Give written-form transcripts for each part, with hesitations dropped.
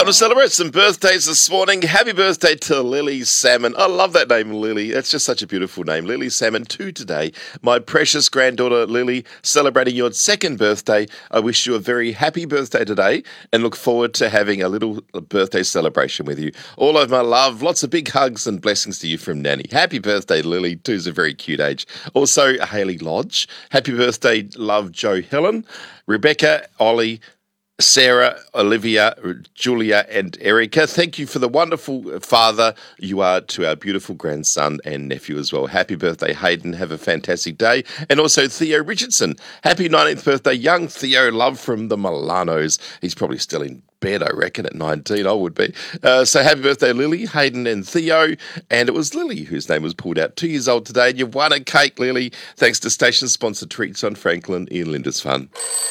Time to celebrate some birthdays this morning. Happy birthday to Lily Salmon. I love that name, Lily. That's just such a beautiful name. Lily Salmon 2 today. My precious granddaughter, Lily, celebrating your second birthday. I wish you a very happy birthday today and look forward to having a little birthday celebration with you. All of my love, lots of big hugs and blessings to you from Nanny. Happy birthday, Lily. 2's a very cute age. Also, Hayley Lodge. Happy birthday, love, Joe Helen, Rebecca, Ollie, Sarah, Olivia, Julia, and Erica. Thank you for the wonderful father you are to our beautiful grandson and nephew as well. Happy birthday, Hayden. Have a fantastic day. And also Theo Richardson. Happy 19th birthday, young Theo. Love from the Milanos. He's probably still in bed, I reckon, at 19. I would be. So happy birthday, Lily, Hayden, and Theo. And it was Lily whose name was pulled out. 2 years old today. And you've won a cake, Lily, thanks to station sponsor Treats on Franklin in Lindisfarne.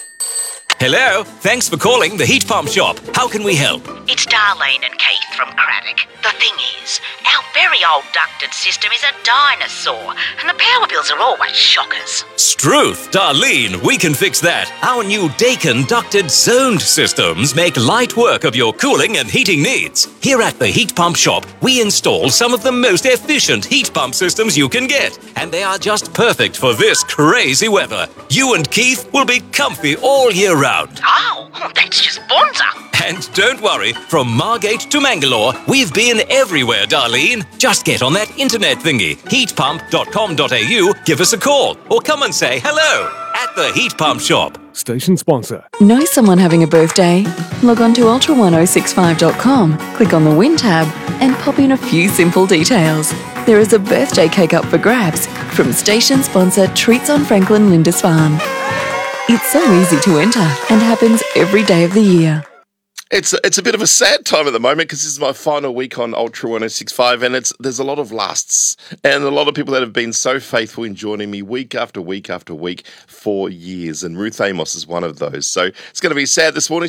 Hello, thanks for calling the Heat Pump Shop. How can we help? It's Darlene and Keith from Craddock. The thing is, our very old ducted system is a dinosaur, and the power bills are always shockers. Struth, Darlene, we can fix that. Our new Daikin ducted zoned systems make light work of your cooling and heating needs. Here at the Heat Pump Shop, we install some of the most efficient heat pump systems you can get, and they are just perfect for this crazy weather. You and Keith will be comfy all year round. Oh, that's just bonza. And don't worry, from Margate to Mangalore, we've been everywhere, Darlene. Just get on that internet thingy, heatpump.com.au, give us a call, or come and say hello at the Heat Pump Shop. Station sponsor. Know someone having a birthday? Log on to ultra1065.com, click on the Win tab, and pop in a few simple details. There is a birthday cake up for grabs from station sponsor Treats on Franklin Lindisfarne. It's so easy to enter and happens every day of the year. It's a bit of a sad time at the moment because this is my final week on Ultra 1065 and there's a lot of lasts and a lot of people that have been so faithful in joining me week after week after week for years, and Ruth Amos is one of those. So it's going to be sad this morning.